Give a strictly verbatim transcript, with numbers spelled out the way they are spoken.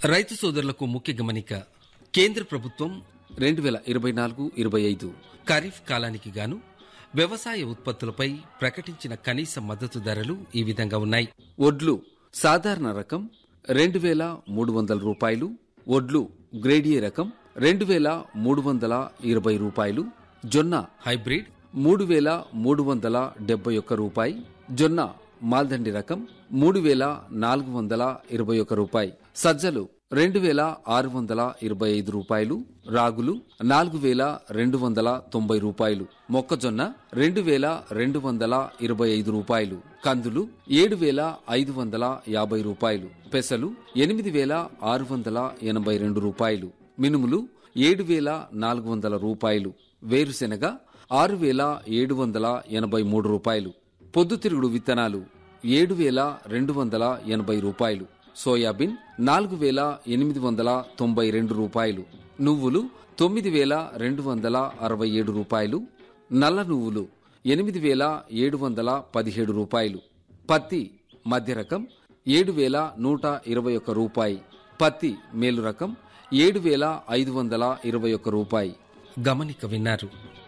రైతు సోదరులకు ముఖ్య గమనిక. కేంద్ర ప్రభుత్వం రెండు వేల ఇరవై నాలుగు ఇరవై ఐదు ఖరీఫ్ కాలానికి గాను వ్యవసాయ ఉత్పత్తులపై ప్రకటించిన కనీస మద్దతు ధరలు ఈ విధంగా ఉన్నాయి. ఒడ్లు సాధారణ రకం రెండు వేల మూడు వందల రూపాయలు, ఒడ్లు గ్రేడియే రకం రెండు వేల మూడు వందల ఇరవై రూపాయలు, జొన్న హైబ్రిడ్ మూడు వేల మూడు వందల డెబ్బై ఒక్క రూపాయి, జొన్న మాల్దండి రకం మూడు వేల నాలుగు వందల ఇరవై ఒక్క రూపాయి, సజ్జలు రెండు వేల ఆరు వందల ఇరవై ఐదు రూపాయలు, రాగులు నాలుగు వేల రెండు వందల తొంభై రూపాయలు, మొక్కజొన్న రెండు వేల రెండు వందల ఇరవై ఐదు రూపాయలు, కందులు ఏడు వేల ఐదు వందల యాభై రూపాయలు, పెసలు ఎనిమిది వేల ఆరు వందల ఎనభై రెండు రూపాయలు, మినుములు ఏడు వేల నాలుగు వందల రూపాయలు, వేరుశెనగ ఆరు వేల ఏడు వందల ఎనభై మూడు రూపాయలు, పొద్దుతిరుగుడు విత్తనాలు ఏడు వేల రెండు వందల ఎనభై రూపాయలు, సోయాబీన్ నాలుగు వేల ఎనిమిది వందల తొంభై రెండు రూపాయలు, నువ్వులు తొమ్మిది వేల రెండు వందల అరవై ఏడు రూపాయలు, నల్ల నువ్వులు ఎనిమిది వేల ఏడు వందల పదిహేడు రూపాయలు, పత్తి మధ్య రకం ఏడు వేల నూట ఇరవై ఒక్క రూపాయి, పత్తి మేలు రకం ఏడు వేల ఐదు వందల ఇరవై ఒక్క రూపాయి. గమనిక విన్నారు.